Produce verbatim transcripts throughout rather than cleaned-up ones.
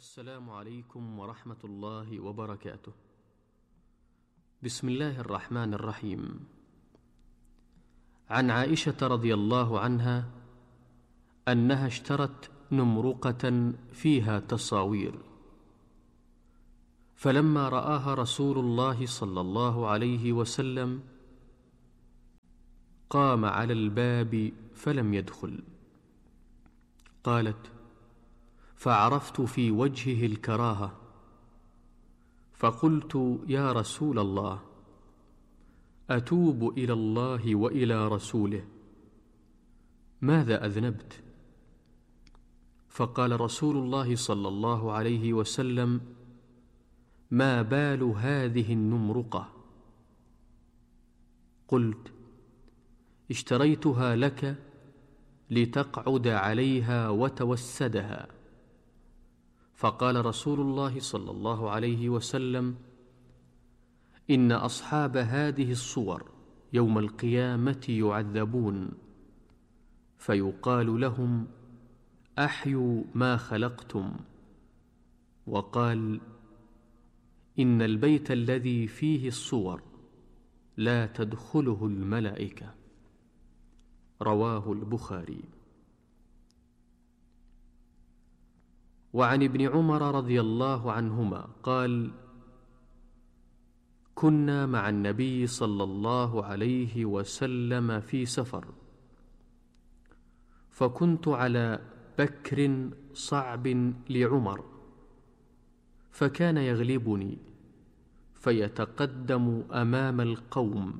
السلام عليكم ورحمة الله وبركاته. بسم الله الرحمن الرحيم. عن عائشة رضي الله عنها أنها اشترت نمرقة فيها تصاوير، فلما رآها رسول الله صلى الله عليه وسلم قام على الباب فلم يدخل. قالت: فعرفت في وجهه الكراهة، فقلت: يا رسول الله، أتوب إلى الله وإلى رسوله، ماذا أذنبت؟ فقال رسول الله صلى الله عليه وسلم: ما بال هذه النمرقة؟ قلت: اشتريتها لك لتقعد عليها وتوسدها. فقال رسول الله صلى الله عليه وسلم: إن أصحاب هذه الصور يوم القيامة يعذبون، فيقال لهم: أحيوا ما خلقتم. وقال: إن البيت الذي فيه الصور لا تدخله الملائكة. رواه البخاري. وعن ابن عمر رضي الله عنهما قال: كنا مع النبي صلى الله عليه وسلم في سفر، فكنت على بكر صعب لعمر، فكان يغلبني فيتقدم أمام القوم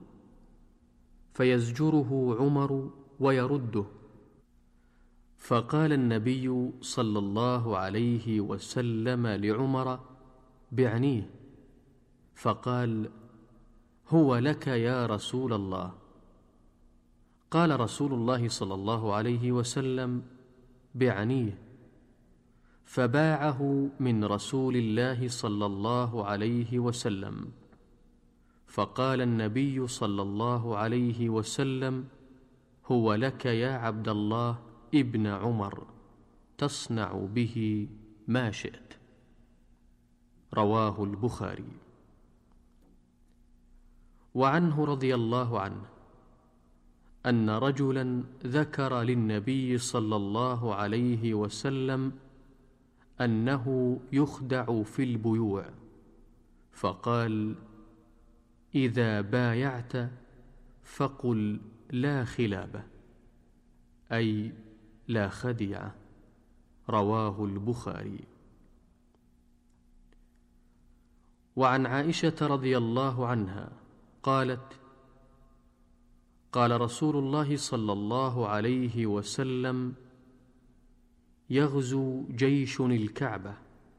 فيزجره عمر ويرده. فقال النبي صلى الله عليه وسلم لعمر: بعنيه. فقال: هو لك يا رسول الله. قال رسول الله صلى الله عليه وسلم: بعنيه. فباعه من رسول الله صلى الله عليه وسلم. فقال النبي صلى الله عليه وسلم: هو لك يا عبد الله ابن عمر، تصنع به ما شئت. رواه البخاري. وعنه رضي الله عنه أن رجلا ذكر للنبي صلى الله عليه وسلم أنه يخدع في البيوع، فقال: إذا بايعت فقل لا خلابة، أي لا خديعة. رواه البخاري. وعن عائشة رضي الله عنها قالت: قال رسول الله صلى الله عليه وسلم: يغزو جيش الكعبة،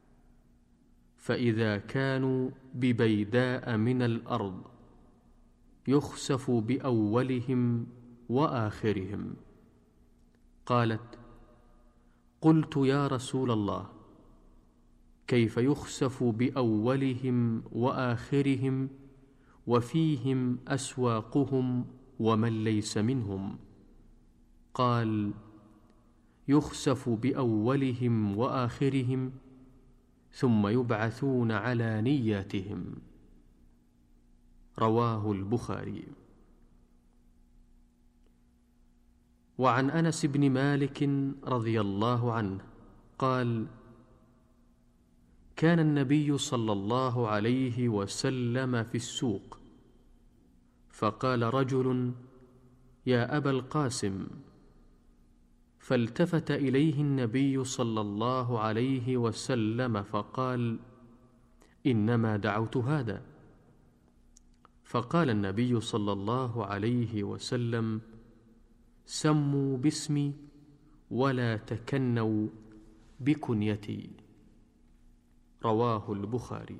فإذا كانوا ببيداء من الأرض يخسف بأولهم وآخرهم. قالت: قلت: يا رسول الله، كيف يخسف بأولهم وآخرهم وفيهم أسواقهم ومن ليس منهم؟ قال: يخسف بأولهم وآخرهم ثم يبعثون على نياتهم. رواه البخاري. وعن أنس بن مالك رضي الله عنه قال: كان النبي صلى الله عليه وسلم في السوق، فقال رجل: يا أبا القاسم، فالتفت إليه النبي صلى الله عليه وسلم فقال: إنما دعوت هذا. فقال النبي صلى الله عليه وسلم: سموا باسمي ولا تكنوا بكنيتي. رواه البخاري.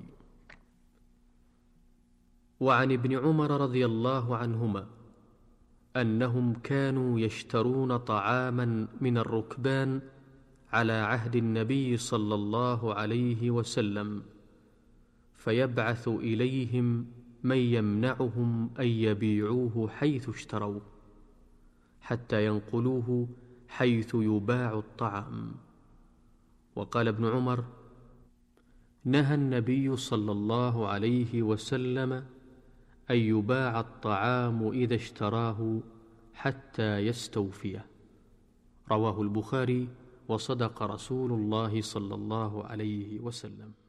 وعن ابن عمر رضي الله عنهما أنهم كانوا يشترون طعاما من الركبان على عهد النبي صلى الله عليه وسلم، فيبعث إليهم من يمنعهم أن يبيعوه حيث اشتروه، حتى ينقلوه حيث يباع الطعام. وقال ابن عمر: نهى النبي صلى الله عليه وسلم أن يباع الطعام إذا اشتراه حتى يستوفيه. رواه البخاري، وصدق رسول الله صلى الله عليه وسلم.